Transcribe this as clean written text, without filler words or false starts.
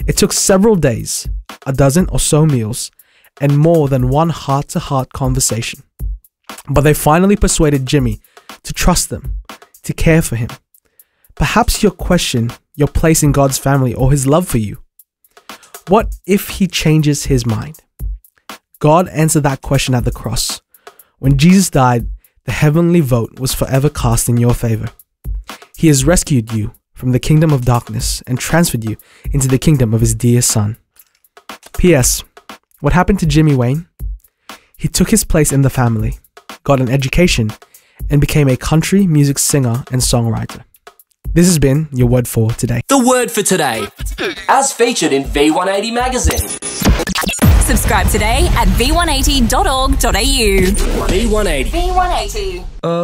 It took several days, a dozen or so meals, and more than one heart-to-heart conversation. But they finally persuaded Jimmy to trust them, to care for him. Perhaps you question your place in God's family or his love for you. What if he changes his mind? God answered that question at the cross. When Jesus died, the heavenly vote was forever cast in your favor. He has rescued you from the kingdom of darkness and transferred you into the kingdom of his dear Son. P.S. What happened to Jimmy Wayne? He took his place in the family, got an education, and became a country music singer and songwriter. This has been your Word for Today. The Word for Today, as featured in V180 magazine. Subscribe today at v180.org.au. V180. V180.